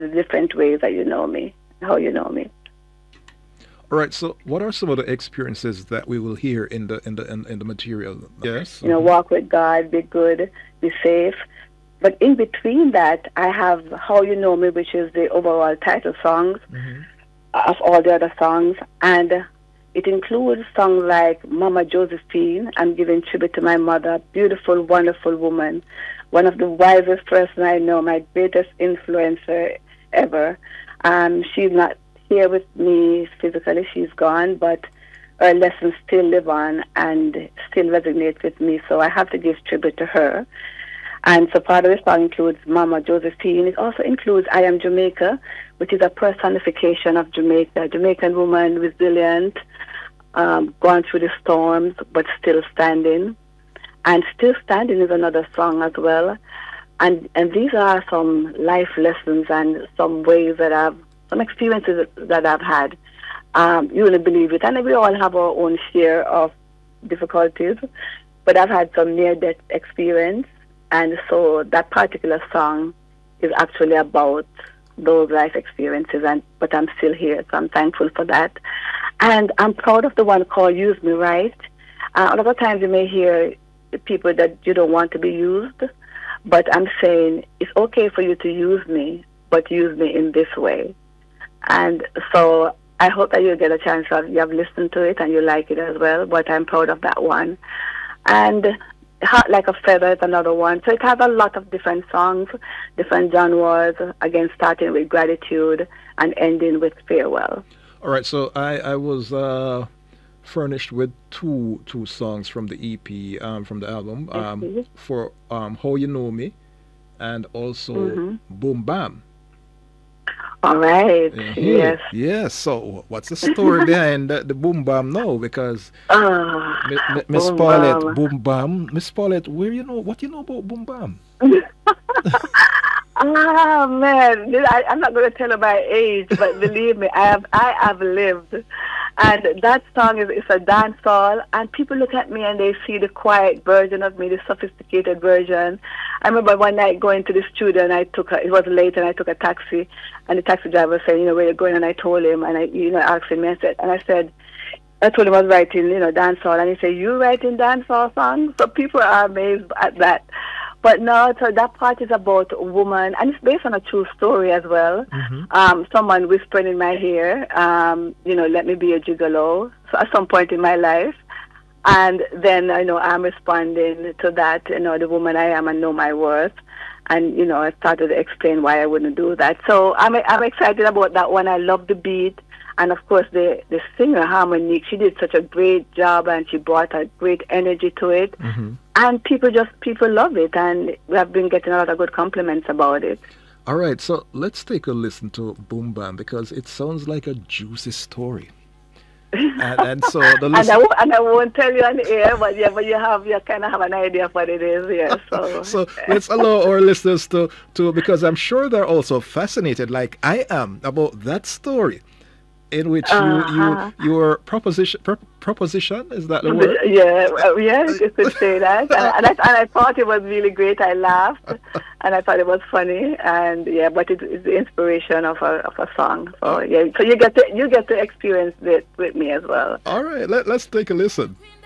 the different ways that you know me, how you know me. All right. So, what are some of the experiences that we will hear in the material? Yes. Walk with God, be good, be safe. But in between that, I have How You Know Me, which is the overall title songs Hmm. of all the other songs. And it includes songs like Mama Josephine. I'm giving tribute to my mother, beautiful, wonderful woman, one of the wisest person I know, my greatest influencer ever. She's not here with me physically, she's gone, but her lessons still live on and still resonate with me. So I have to give tribute to her. And so part of the song includes Mama Josephine. It also includes I Am Jamaica, which is a personification of Jamaica. Jamaican woman, resilient, gone through the storms, but still standing. And Still Standing is another song as well. And these are some life lessons and some experiences that I've had. You wouldn't believe it. And we all have our own share of difficulties, but I've had some near-death experience. And so that particular song is actually about those life experiences, but I'm still here, so I'm thankful for that. And I'm proud of the one called Use Me Right. A lot of times you may hear people that you don't want to be used, but I'm saying it's okay for you to use me, but use me in this way. And so I hope that you get a chance you have listened to it and you like it as well, but I'm proud of that one. And Hot Like a Feather is another one. So it has a lot of different songs, different genres, again, starting with Gratitude and ending with Farewell. All right. So I was furnished with two songs from the EP, from the album, Yes, please. for How You Know Me, and also Mm-hmm. Boom Bam. All right. Uh-huh. Yes. Yes. So what's the story behind the Boom Bam now? Because Miss Boom Paulette, Bam. Boom Bam, Miss Paulette, where you know what you know about Boom Bam? Man, I'm not going to tell you my age, but believe me, I have lived, and that song is a dance hall, and people look at me and they see the quiet version of me, the sophisticated version. I remember one night going to the studio, and it was late, and I took a taxi, and the taxi driver said, where you're going, and I told him, and asked him, I told him I was writing, dance hall, and he said, you writing dance hall songs? So people are amazed at that. But no, so that part is about a woman, and it's based on a true story as well. Mm-hmm. Someone whispered in my ear, let me be a gigolo, so at some point in my life. And then, I'm responding to that, the woman I am and know my worth. And, I started to explain why I wouldn't do that. So I'm excited about that one. I love the beat. And of course, the singer Harmonique, she did such a great job, and she brought a great energy to it. Mm-hmm. And people love it, and we have been getting a lot of good compliments about it. All right, so let's take a listen to Boom Bam because it sounds like a juicy story. And so the And I won't tell you on the air, but you kind of have an idea of what it is, yeah. So so let's allow our listeners to because I'm sure they're also fascinated, like I am, about that story in which your proposition, is that the word? Yeah, you could say that. And I thought it was really great. I laughed, and I thought it was funny. And but it's the inspiration of a song. So so you get to experience it with me as well. All right, let's take a listen.